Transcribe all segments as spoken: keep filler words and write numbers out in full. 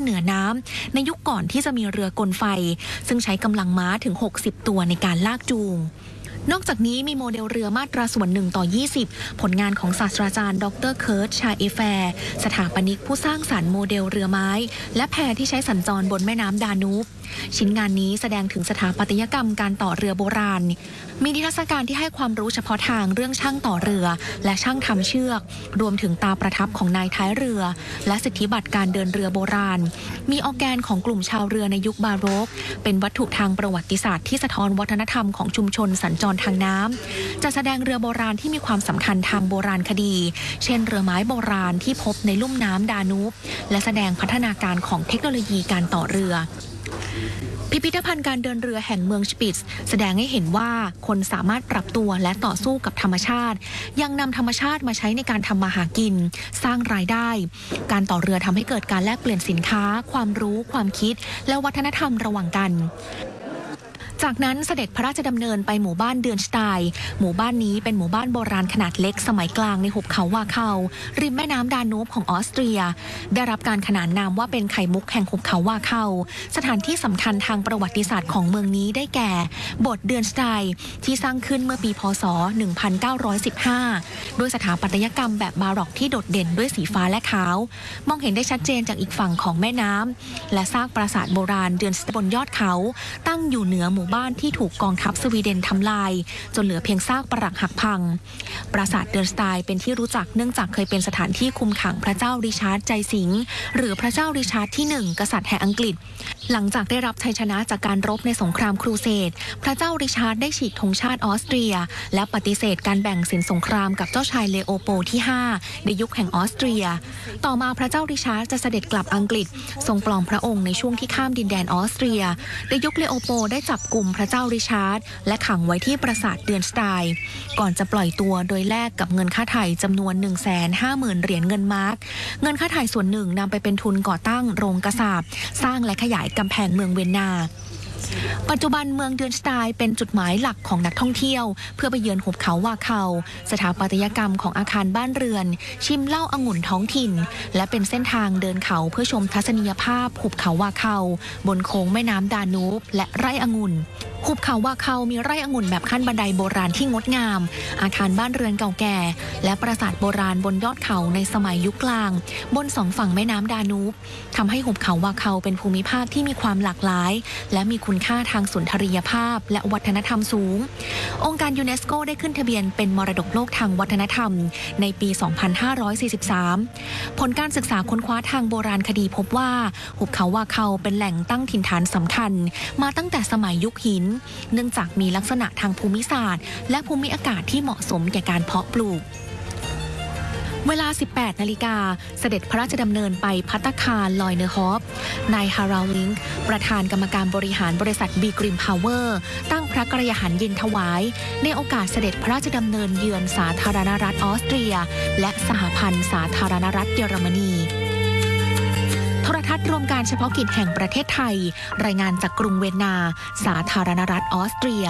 เหนือน้ำในยุคก่อนที่จะมีเรือกลไฟซึ่งใช้กำลังม้าถึงหกสิบตัวในการลากจูงนอกจากนี้มีโมเดลเรือมาตราส่วนหนึ่งต่อยี่สิบผลงานของศาสตราจารย์ดรเคิร์ตชาเอแฟร์สถาปนิกผู้สร้างสรรค์โมเดลเรือไม้และแพที่ใช้สัญจรบนแม่น้ำดานูบชิ้นงานนี้แสดงถึงสถาปัตยกรรมการต่อเรือโบราณมีนิทรรศการที่ให้ความรู้เฉพาะทางเรื่องช่างต่อเรือและช่างทำเชือกรวมถึงตาประทับของนายท้ายเรือและสิทธิบัตรการเดินเรือโบราณมีออร์แกนของกลุ่มชาวเรือในยุคบาโรกเป็นวัตถุทางประวัติศาสตร์ที่สะท้อนวัฒนธรรมของชุมชนสัญจรทางน้ำจะแสดงเรือโบราณที่มีความสำคัญทางโบราณคดีเช่นเรือไม้โบราณที่พบในลุ่มน้ำดานูบและแสดงพัฒนาการของเทคโนโลยีการต่อเรือพิพิธภัณฑ์การเดินเรือแห่งเมืองชปิตซ์แสดงให้เห็นว่าคนสามารถปรับตัวและต่อสู้กับธรรมชาติยังนำธรรมชาติมาใช้ในการทำมาหากินสร้างรายได้การต่อเรือทำให้เกิดการแลกเปลี่ยนสินค้าความรู้ความคิดและวัฒนธรรมระหว่างกันจากนั้นเสด็จพระราชดำเนินไปหมู่บ้านเดือนสไตน์หมู่บ้านนี้เป็นหมู่บ้านโบราณขนาดเล็กสมัยกลางในหุบเขาวาเคาริมแม่น้ำดานูบของออสเตรียได้รับการขนานนามว่าเป็นไข่มุกแห่งหุบเขาวาเคาสถานที่สำคัญทางประวัติศาสตร์ของเมืองนี้ได้แก่โบสถ์เดือนสไตน์ที่สร้างขึ้นเมื่อปีพ.ศ. หนึ่งพันเก้าร้อยสิบห้าด้วยสถาปัตยกรรมแบบบาร็อกที่โดดเด่นด้วยสีฟ้าและขาวมองเห็นได้ชัดเจนจากอีกฝั่งของแม่น้ำและซากปราสาทโบราณเดือนสไตน์บนยอดเขาตั้งอยู่เหนือหมู่บ้านที่ถูกกองทัพสวีเดนทำลายจนเหลือเพียงซากปรักหักพังปราสาทเดือนสไตน์เป็นที่รู้จักเนื่องจากเคยเป็นสถานที่คุมขังพระเจ้าริชาร์ดใจสิงห์หรือพระเจ้าริชาร์ดที่หนึ่งกษัตริย์แห่งอังกฤษหลังจากได้รับชัยชนะจากการรบในสงครามครูเสดพระเจ้าริชาร์ดได้ฉีกธงชาติออสเตรียและปฏิเสธการแบ่งสินสงครามกับเจ้าชายเลโอโปลที่ห้าในยุคแห่งออสเตรียต่อมาพระเจ้าริชาร์ดจะเสด็จกลับอังกฤษทรงปลอมพระองค์ในช่วงที่ข้ามดินแดนออสเตรียในยุคเลโอโปลได้จับกุมพระเจ้าริชาร์ดและขังไว้ที่ปราสาทเดือนสไตน์ก่อนจะปล่อยตัวโดยแลกกับเงินค่าไถ่จำนวน หนึ่งแสนห้าหมื่น เหรียญเงินมาร์กเงินค่าไถ่ส่วนหนึ่งนำไปเป็นทุนก่อตั้งโรงกษาปณ์สร้างและขยายกำแพงเมืองเวียนนาปัจจุบันเมืองเดือนสไตน์เป็นจุดหมายหลักของนักท่องเที่ยวเพื่อไปเยือนหุบเขาวาเคาสถาปัตยกรรมของอาคารบ้านเรือนชิมเหล้าองุ่นท้องถิ่นและเป็นเส้นทางเดินเขาเพื่อชมทัศนียภาพหุบเขาวาเคาบนโค้งแม่น้ำดานูบและไร่องุ่นหุบเขาวาเคามีไร่องุ่นแบบขั้นบันไดโบราณที่งดงามอาคารบ้านเรือนเก่าแก่และปราสาทโบราณบนยอดเขาในสมัยยุคกลางบนสองฝั่งแม่น้ำดานูบทำให้หุบเขาวาเคาเป็นภูมิภาคที่มีความหลากหลายและมีคุณค่าทางสุนทรียภาพและวัฒนธรรมสูงองค์การยูเนสโกได้ขึ้นทะเบียนเป็นมรดกโลกทางวัฒนธรรมในปี สองพันห้าร้อยสี่สิบสาม ผลการศึกษาค้นคว้าทางโบราณคดีพบว่าหุบเขาวาเคาเป็นแหล่งตั้งถิ่นฐานสำคัญมาตั้งแต่สมัยยุคหินเนื่องจากมีลักษณะทางภูมิศาสตร์และภูมิอากาศที่เหมาะสมแก่การเพาะปลูกเวลา สิบแปดนาฬิกาเสด็จพระราชดำเนินไปภัตตาคารลอยเนอร์ฮอฟนายฮาราลลิงค์ประธานกรรมการบริหารบริษัทบีกริมพาวเวอร์ตั้งพระกรยาหารเย็นถวายในโอกาสเสด็จพระราชดำเนินเยือนสาธารณรัฐออสเตรียและสหพันธ์สาธารณรัฐเยอรมนีโทรทัศน์รวมการเฉพาะกิจแห่งประเทศไทยรายงานจากกรุงเวียนนาสาธารณรัฐออสเตรีย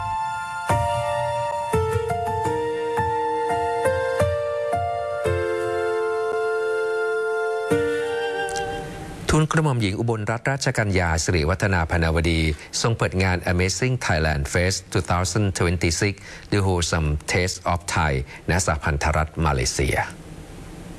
ทูลกระหม่อมหญิงอุบลรัตนราชกัญญาสิริวัฒนาพนาวดีทรงเปิดงาน Amazing Thailand Fest สองพันยี่สิบหก The Wholesome Taste of Thai ณ สหพันธรัฐมาเลเซีย